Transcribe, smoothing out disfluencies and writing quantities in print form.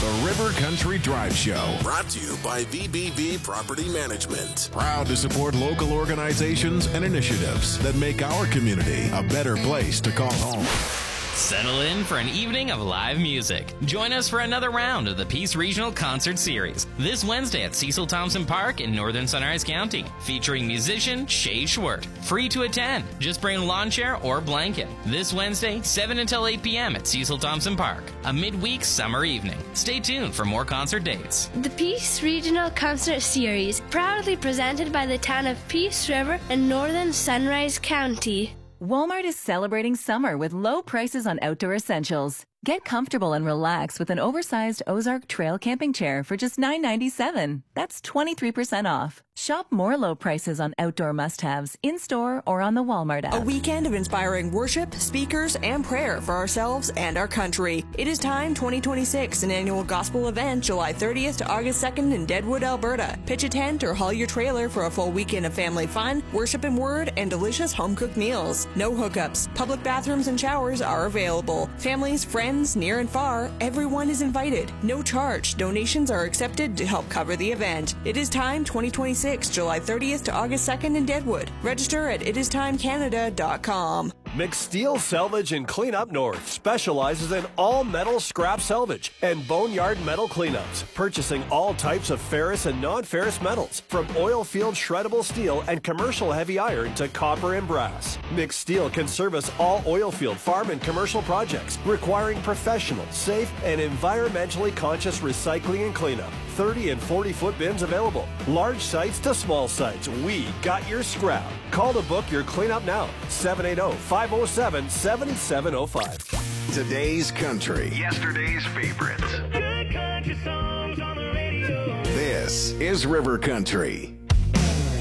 The River Country Drive Show. Brought to you by VBB Property Management. Proud to support local organizations and initiatives that make our community a better place to call home. Settle in for an evening of live music. Join us for another round of the Peace Regional Concert Series this Wednesday at Cecil Thompson Park in northern Sunrise County, featuring musician Shay Schwert. Free to attend. Just bring a lawn chair or blanket. This Wednesday, 7 until 8 p.m. at Cecil Thompson Park, a midweek summer evening. Stay tuned for more concert dates. The Peace Regional Concert Series, proudly presented by the town of Peace River in northern Sunrise County. Walmart is celebrating summer with low prices on outdoor essentials. Get comfortable and relax with an oversized Ozark Trail camping chair for just $9.97. That's 23% off. Shop more low prices on outdoor must-haves in-store or on the Walmart app. A weekend of inspiring worship, speakers, and prayer for ourselves and our country. It is Time 2026, an annual gospel event July 30th to August 2nd in Deadwood, Alberta. Pitch a tent or haul your trailer for a full weekend of family fun, worship and word, and delicious home-cooked meals. No hookups. Public bathrooms and showers are available. Families, friends, near and far, everyone is invited. No charge. Donations are accepted to help cover the event. It is Time 2026, July 30th to August 2nd in Deadwood. Register at itistimecanada.com. McSteel Salvage and Cleanup North specializes in all metal scrap salvage and boneyard metal cleanups, purchasing all types of ferrous and non-ferrous metals, from oil field shreddable steel and commercial heavy iron to copper and brass. McSteel can service all oil field, farm, and commercial projects requiring professional, safe, and environmentally conscious recycling and cleanup. 30 and 40-foot bins available. Large sites to small sites. We got your scrap. Call to book your cleanup now. 780-507-7705. Today's country. Yesterday's favorites. Good country songs on the radio. This is River Country.